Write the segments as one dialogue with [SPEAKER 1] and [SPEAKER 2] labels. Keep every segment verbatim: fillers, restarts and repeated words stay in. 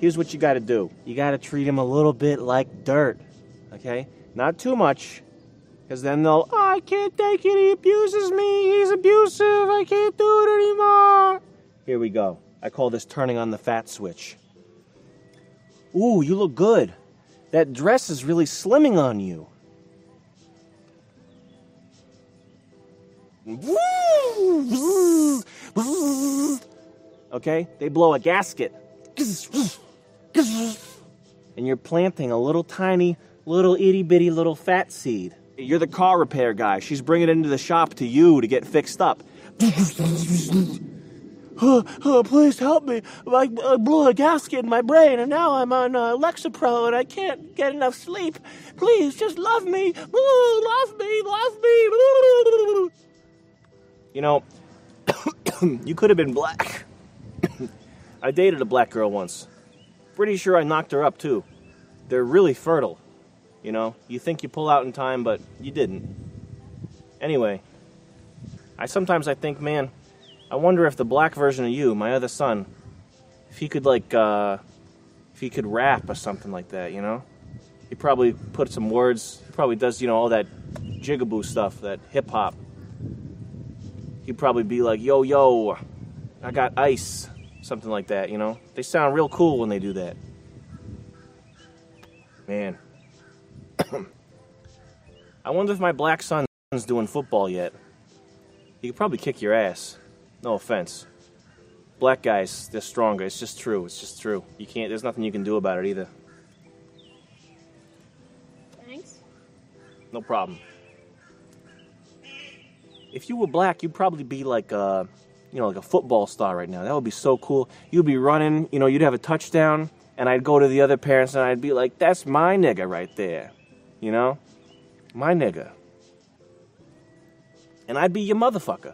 [SPEAKER 1] here's what you got to do. You got to treat him a little bit like dirt, okay? Not too much, because then they'll, oh, I can't take it, he abuses me, he's abusive, I can't do it anymore. Here we go. I call this turning on the fat switch. Ooh, you look good. That dress is really slimming on you. Okay, they blow a gasket. And you're planting a little tiny, little itty bitty little fat seed. You're the car repair guy. She's bringing it into the shop to you to get fixed up. Oh, oh, please help me. I, I blew a gasket in my brain and now I'm on uh, Lexapro and I can't get enough sleep. Please, just love me. Love me, love me. You know, you could have been black. I dated a black girl once. Pretty sure I knocked her up, too. They're really fertile. You know, you think you pull out in time, but you didn't. Anyway, I sometimes I think, man, I wonder if the black version of you, my other son, if he could, like, uh, if he could rap or something like that, you know? He probably put some words, he probably does, you know, all that jigaboo stuff, that hip-hop. He'd probably be like, yo, yo, I got ice, something like that, you know? They sound real cool when they do that. Man. I wonder if my black son's doing football yet. He could probably kick your ass. No offense. Black guys, they're stronger. It's just true. It's just true. You can't, there's nothing you can do about it either.
[SPEAKER 2] Thanks.
[SPEAKER 1] No problem. If you were black, you'd probably be like a, you know, like a football star right now. That would be so cool. You'd be running, you know, you'd have a touchdown, and I'd go to the other parents and I'd be like, that's my nigga right there. You know? My nigga. And I'd be your motherfucker.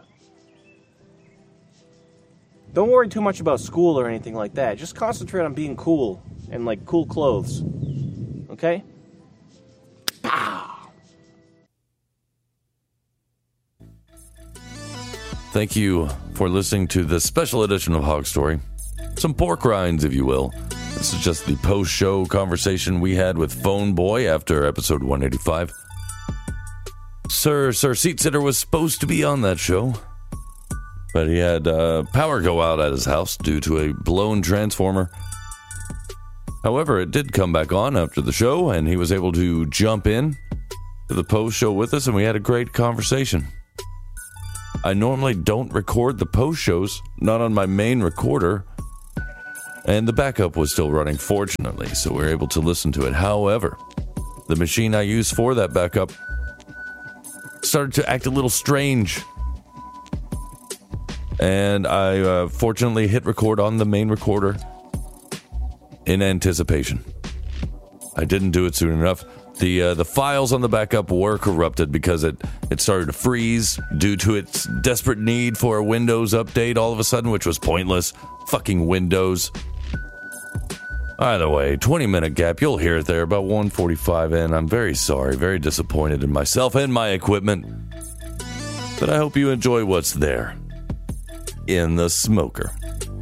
[SPEAKER 1] Don't worry too much about school or anything like that. Just concentrate on being cool and, like, cool clothes. Okay? Pow!
[SPEAKER 3] Thank you for listening to this special edition of Hog Story. Some pork rinds, if you will. This is just the post-show conversation we had with Phone Boy after episode one eighty-five. Sir, Sir Seat Sitter was supposed to be on that show, but he had uh, power go out at his house due to a blown transformer. However, it did come back on after the show, and he was able to jump in to the post-show with us, and we had a great conversation. I normally don't record the post-shows, not on my main recorder, and the backup was still running, fortunately, so we were able to listen to it. However, the machine I used for that backup started to act a little strange, and I uh, fortunately hit record on the main recorder in anticipation. I didn't do it soon enough. The uh, the files on the backup were corrupted because it, it started to freeze due to its desperate need for a Windows update all of a sudden, which was pointless. Fucking Windows. Either way, twenty minute gap, you'll hear it there, about one forty-five in. I'm very sorry, very disappointed in myself and my equipment. But I hope you enjoy what's there in the smoker.